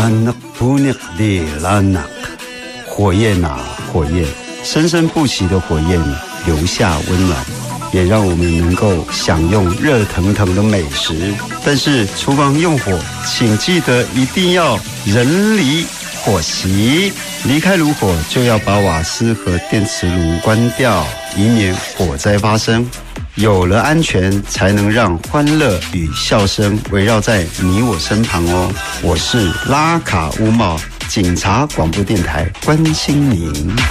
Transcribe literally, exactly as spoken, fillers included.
拉纳布尼的拉纳，火焰啊火焰，生生不息的火焰留下温暖，也让我们能够享用热腾腾的美食。但是厨房用火，请记得一定要人离火熄，离开炉火就要把瓦斯和电磁炉关掉，以免火灾发生。有了安全，才能让欢乐与笑声围绕在你我身旁哦。我是拉卡乌茂，警察广播电台关心您。